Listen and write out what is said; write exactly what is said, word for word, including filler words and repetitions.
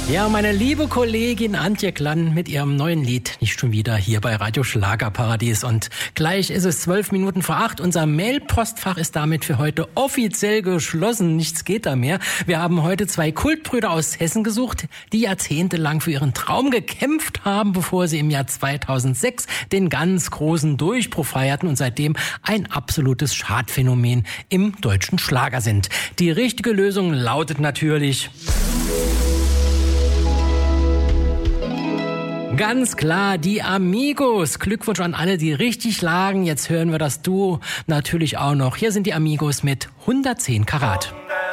Ja, meine liebe Kollegin Antje Klann mit ihrem neuen Lied nicht schon wieder hier bei Radio Schlagerparadies. Und gleich ist es zwölf Minuten vor acht. Unser Mailpostfach ist damit für heute offiziell geschlossen. Nichts geht da mehr. Wir haben heute zwei Kultbrüder aus Hessen gesucht, die jahrzehntelang für ihren Traum gekämpft haben, bevor sie im Jahr zweitausendsechs den ganz großen Durchbruch feierten und seitdem ein absolutes Chartphänomen im deutschen Schlager sind. Die richtige Lösung lautet natürlich... Ganz klar, die Amigos. Glückwunsch an alle, die richtig lagen. Jetzt hören wir das Duo natürlich auch noch. Hier sind die Amigos mit hundertzehn Karat.